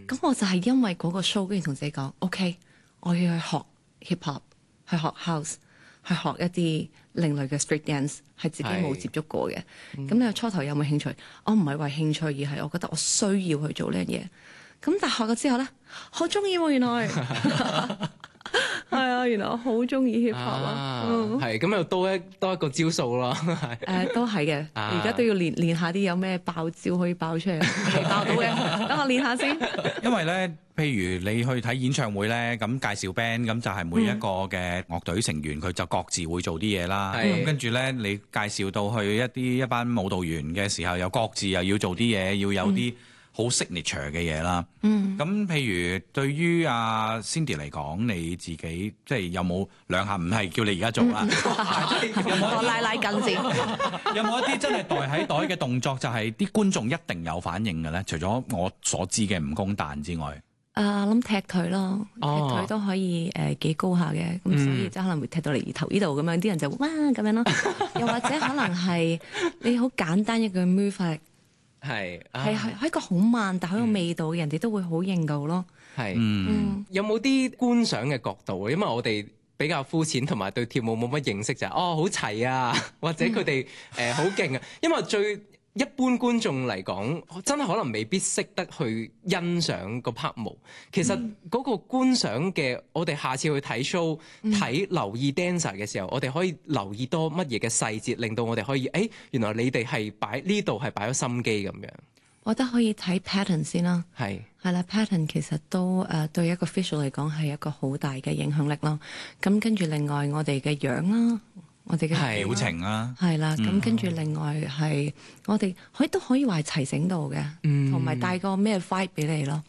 咁我就係因為嗰個 show，跟住同自己講 OK， 我要去學 hip hop， 去學 house， 去學一啲另類嘅 street dance， 係自己冇接觸過嘅。咁你初頭有冇興趣？我唔係為興趣，而係我覺得我需要去做呢樣嘢。咁但係學咗之後咧，好中意喎，原來係啊，原來我好中意 hip hop 啊， 係咁又多一個招數咯， 都係嘅，而家都要練下啲有咩爆招可以爆出嚟，未爆到嘅，等我練下先。 因為咧，譬如你去睇演唱會咧，咁介紹 band，咁就係每一個嘅樂隊成員佢就各自會做啲嘢啦。咁跟住咧，你介紹到去一班舞蹈員嘅時候，又各自又要做啲嘢，要有啲好 signature 嘅嘢啦。咁譬如對於阿 Cindy 嚟講，你自己即係有冇兩下唔係叫你而家做啦？ 我拉筋先。 有冇一啲真係袋喺袋嘅動作，就係啲觀眾一定有反應嘅咧？除咗我所知嘅蜈蚣彈之外， 諗踢腿咯，踢腿都可以幾高下嘅，咁所以即係可能會踢到嚟頭呢度咁樣，啲人就哇咁樣咯。又或者可能係你好簡單一句 move 係一個好慢但好有味道嘅，人哋都會好認到咯。 有冇啲觀賞嘅角度？因為我哋比較膚淺，同埋對跳舞冇乜認識，就係好齊啊，或者佢哋好勁啊。因為最一般觀眾嚟講，真係可能未必識得去欣賞個拍舞。其實嗰個觀賞嘅，我哋下次去睇 show 睇留意 dancer 嘅時候，我哋可以留意多乜嘢嘅細節，令到我哋可以原來你哋係擺呢度係擺咗心機咁樣。 我覺得可以睇 pattern 先啦。係啦 ，pattern 其實都對一個 visual 嚟講係一個好大嘅影響力咯。咁跟住另外我哋嘅樣啦。我哋嘅表情啦， 係啦，咁跟住另外係我哋都可以話係齊整到嘅，同埋帶個咩 vibe 俾你咯。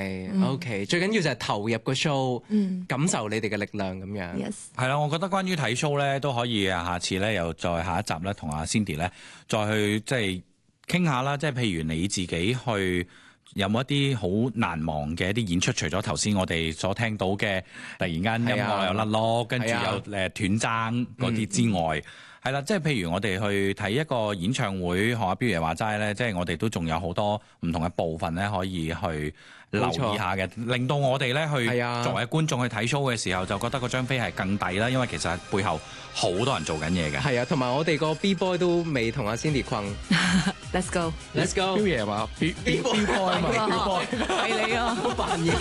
OK， 最緊要就係投入個 show，感受你哋嘅力量咁樣。 Yes， 係啦，我覺得關於睇 show 咧都可以下次咧又再下一集咧同阿 Cindy 咧再去即係傾下啦，即係譬如你自己去。有冇一啲好難忘嘅一啲演出？除咗頭先我哋所聽到嘅，突然間音樂又甩落，跟住又斷爭嗰啲之外，係啦，即係譬如我哋去睇一個演唱會，學阿標爺話齋咧，即係我哋都仲有好多唔同嘅部分咧，可以去留意下嘅，令到我哋咧去作為觀眾去睇 show 嘅時候，就覺得嗰張飛係更抵啦，因為其實背後好多人做緊嘢嘅。係啊， 同埋我哋個 B boy 都未同阿 Cindy 困。 Let's go， Let's go。 標爺話 B boy 啊嘛， 係你啊， 扮嘢。